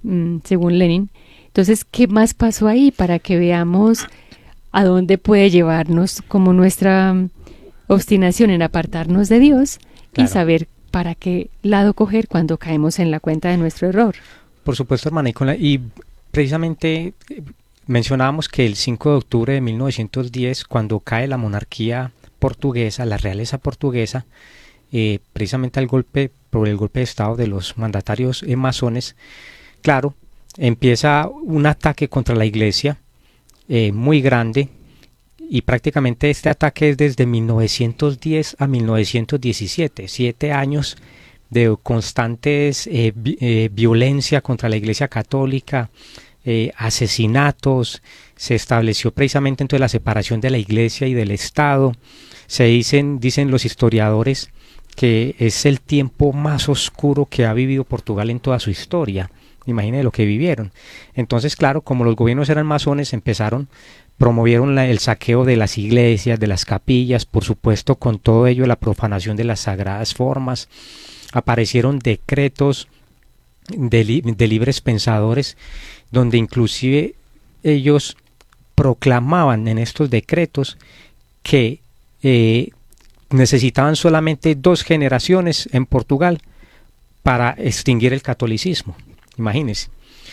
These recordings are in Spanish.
según Lenin. Entonces, ¿qué más pasó ahí para que veamos a dónde puede llevarnos como nuestra obstinación en apartarnos de Dios y Claro. saber para qué lado coger cuando caemos en la cuenta de nuestro error? Por supuesto, hermana, y precisamente mencionábamos que el 5 de octubre de 1910, cuando cae la monarquía portuguesa, la realeza portuguesa, precisamente por el golpe de estado de los mandatarios masones, claro, empieza un ataque contra la iglesia muy grande, y prácticamente este ataque es desde 1910 a 1917, 7 años de constantes violencia contra la Iglesia Católica, asesinatos. Se estableció precisamente entonces la separación de la Iglesia y del Estado. Dicen los historiadores que es el tiempo más oscuro que ha vivido Portugal en toda su historia. Imagínense lo que vivieron. Entonces, claro, como los gobiernos eran masones, promovieron el saqueo de las iglesias, de las capillas, por supuesto, con todo ello la profanación de las sagradas formas. Aparecieron decretos de libres pensadores, donde inclusive ellos proclamaban en estos decretos que necesitaban solamente 2 generaciones en Portugal para extinguir el catolicismo. Imagínense.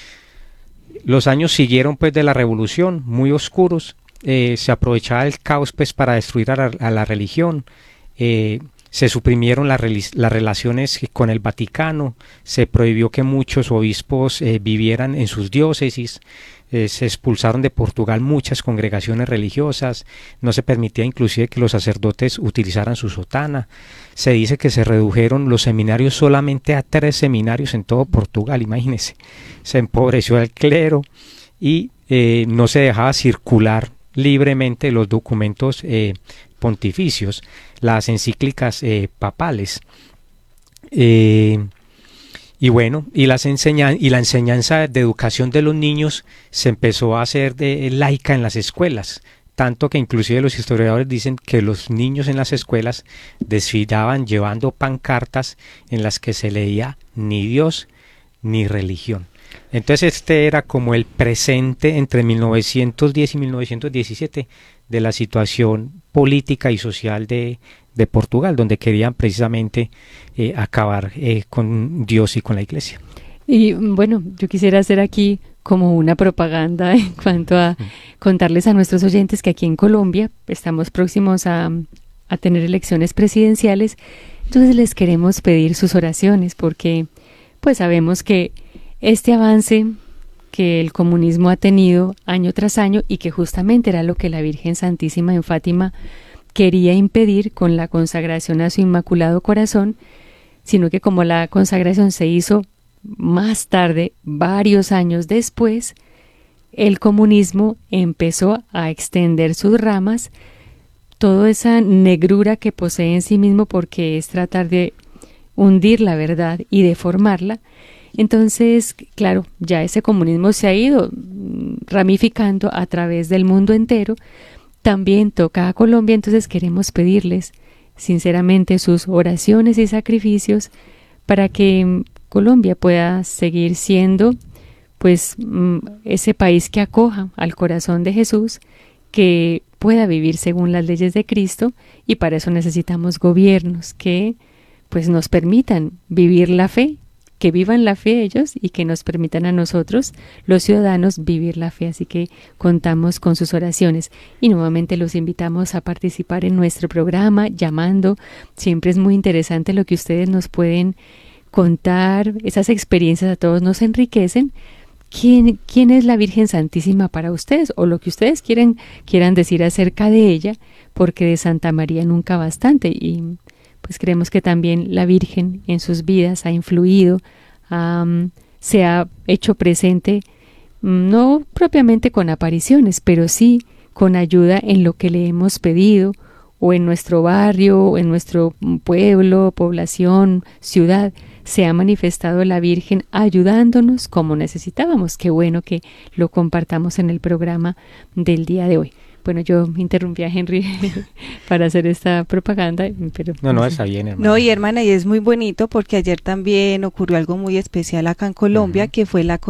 Los años siguieron pues de la revolución, muy oscuros. Se aprovechaba el caos pues para destruir a la religión. Se suprimieron las relaciones con el Vaticano, se prohibió que muchos obispos vivieran en sus diócesis, se expulsaron de Portugal muchas congregaciones religiosas, no se permitía inclusive que los sacerdotes utilizaran su sotana. Se dice que se redujeron los seminarios solamente a 3 seminarios en todo Portugal, imagínense. Se empobreció el clero y no se dejaba circular libremente los documentos pontificios, las encíclicas papales. Y bueno, y la enseñanza de educación de los niños se empezó a hacer laica en las escuelas, tanto que inclusive los historiadores dicen que los niños en las escuelas desfilaban llevando pancartas en las que se leía ni Dios ni religión. Entonces este era como el presente entre 1910 y 1917 de la situación política y social de Portugal, donde querían precisamente acabar con Dios y con la iglesia. Y bueno, yo quisiera hacer aquí como una propaganda en cuanto a contarles a nuestros oyentes que aquí en Colombia estamos próximos a tener elecciones presidenciales. Entonces les queremos pedir sus oraciones porque pues sabemos que este avance que el comunismo ha tenido año tras año y que justamente era lo que la Virgen Santísima en Fátima quería impedir con la consagración a su Inmaculado Corazón, sino que como la consagración se hizo más tarde, varios años después, el comunismo empezó a extender sus ramas, toda esa negrura que posee en sí mismo porque es tratar de hundir la verdad y deformarla. Entonces, claro, ya ese comunismo se ha ido ramificando a través del mundo entero. También toca a Colombia, entonces queremos pedirles sinceramente sus oraciones y sacrificios para que Colombia pueda seguir siendo pues ese país que acoja al corazón de Jesús, que pueda vivir según las leyes de Cristo, y para eso necesitamos gobiernos que pues nos permitan vivir la fe, que vivan la fe ellos y que nos permitan a nosotros, los ciudadanos, vivir la fe. Así que contamos con sus oraciones y nuevamente los invitamos a participar en nuestro programa llamando. Siempre es muy interesante lo que ustedes nos pueden contar, esas experiencias a todos nos enriquecen. ¿Quién es la Virgen Santísima para ustedes? O lo que ustedes quieran decir acerca de ella, porque de Santa María nunca bastante. Y pues creemos que también la Virgen en sus vidas ha influido, se ha hecho presente, no propiamente con apariciones, pero sí con ayuda en lo que le hemos pedido, o en nuestro barrio, o en nuestro pueblo, población, ciudad. Se ha manifestado la Virgen ayudándonos como necesitábamos. Qué bueno que lo compartamos en el programa del día de hoy. Bueno, yo interrumpí a Henry para hacer esta propaganda, pero... No, está bien, hermana. No, y hermana, y es muy bonito porque ayer también ocurrió algo muy especial acá en Colombia, que fue la